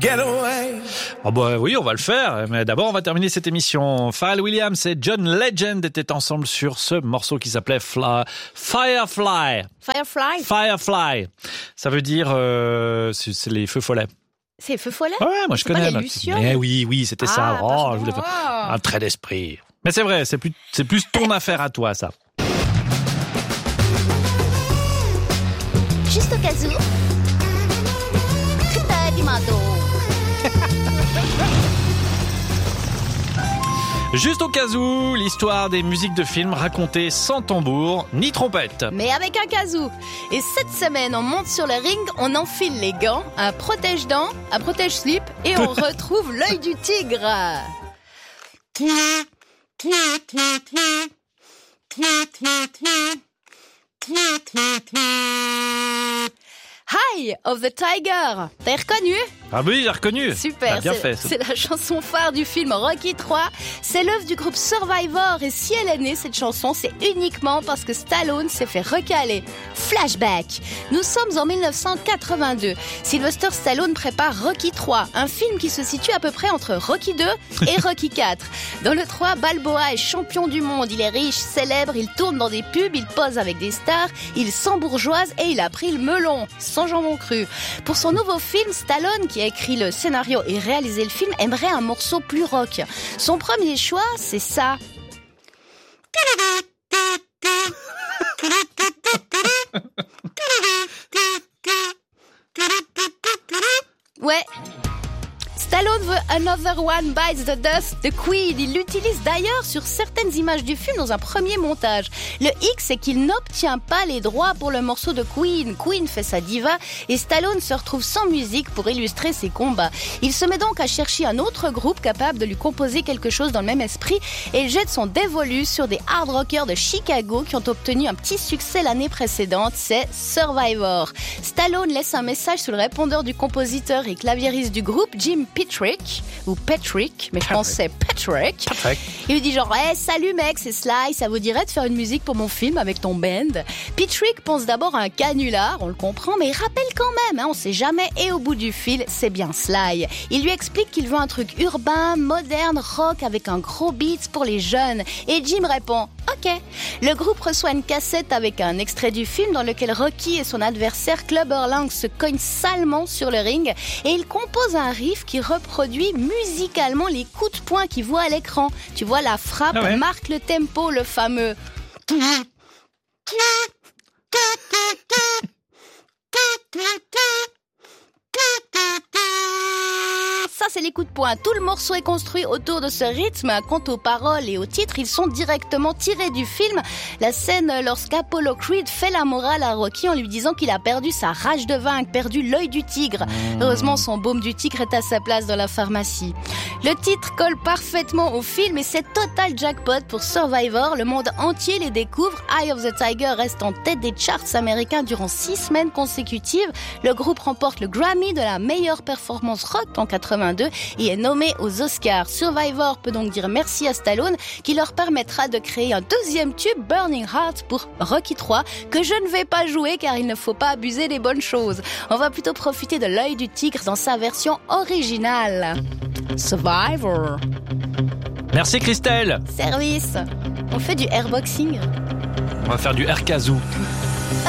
Getaway. Oh bah oui, on va le faire, mais d'abord on va terminer cette émission. Pharrell Williams et John Legend étaient ensemble sur ce morceau qui s'appelait Firefly. Firefly. Ça veut dire c'est les feux follets. C'est les feux follets? Ouais, moi je connais. Pas les lucioles? Mais oui, c'était ça. Pardon. Je voulais faire un trait d'esprit. Mais c'est vrai, c'est plus ton affaire à toi, ça. Juste au cas où. Trita di Mado. Juste au cas où, l'histoire des musiques de films racontées sans tambour ni trompette. Mais avec un kazoo. Et cette semaine, on monte sur le ring, on enfile les gants, un protège-dents, un protège-slip et on retrouve l'œil du tigre. Eye of the Tiger. T'as reconnu? Ah oui, j'ai reconnu. Super, bien fait. Ça. C'est la chanson phare du film Rocky 3. C'est l'œuvre du groupe Survivor et si elle est née, cette chanson, c'est uniquement parce que Stallone s'est fait recaler. Flashback. Nous sommes en 1982. Sylvester Stallone prépare Rocky 3, un film qui se situe à peu près entre Rocky 2 et Rocky 4. Dans le 3, Balboa est champion du monde. Il est riche, célèbre, il tourne dans des pubs, il pose avec des stars, il s'embourgeoise et il a pris le melon, sans jambon cru. Pour son nouveau film, Stallone, qui a écrit le scénario et réalisé le film, aimerait un morceau plus rock. Son premier choix, c'est ça. Ouais. Stallone veut Another One Bites the Dust de Queen. Il l'utilise d'ailleurs sur certaines images du film dans un premier montage. Le hic, c'est qu'il n'obtient pas les droits pour le morceau de Queen. Queen fait sa diva et Stallone se retrouve sans musique pour illustrer ses combats. Il se met donc à chercher un autre groupe capable de lui composer quelque chose dans le même esprit et il jette son dévolu sur des hard rockers de Chicago qui ont obtenu un petit succès l'année précédente. C'est Survivor. Stallone laisse un message sous le répondeur du compositeur et claviériste du groupe, Jim Patrick, mais je pense que c'est Patrick. Il lui dit genre, salut mec, c'est Sly, ça vous dirait de faire une musique pour mon film avec ton band? Patrick pense d'abord à un canular, on le comprend, mais il rappelle quand même, on sait jamais, et au bout du fil, c'est bien Sly. Il lui explique qu'il veut un truc urbain, moderne, rock, avec un gros beat pour les jeunes. Et Jim répond, ok. Le groupe reçoit une cassette avec un extrait du film dans lequel Rocky et son adversaire Clubber Lang se cognent salement sur le ring et il compose un riff qui reproduit musicalement les coups de poing qu'il voit à l'écran. Tu vois, la frappe marque le tempo, le fameux... Ça, c'est les coups de poing. Tout le morceau est construit autour de ce rythme. Quant aux paroles et aux titres, ils sont directement tirés du film. La scène lorsqu'Apollo Creed fait la morale à Rocky en lui disant qu'il a perdu sa rage de vaincre, perdu l'œil du tigre. Heureusement, son baume du tigre est à sa place dans la pharmacie. Le titre colle parfaitement au film et c'est total jackpot pour Survivor. Le monde entier les découvre. Eye of the Tiger reste en tête des charts américains durant 6 semaines consécutives. Le groupe remporte le Grammy de la meilleure performance rock en 82 et est nommé aux Oscars. Survivor peut donc dire merci à Stallone qui leur permettra de créer un deuxième tube, Burning Heart, pour Rocky 3 que je ne vais pas jouer car il ne faut pas abuser des bonnes choses. On va plutôt profiter de l'œil du tigre dans sa version originale. Survivor. Merci Christelle. Service. On fait du airboxing. On va faire du air kazoo.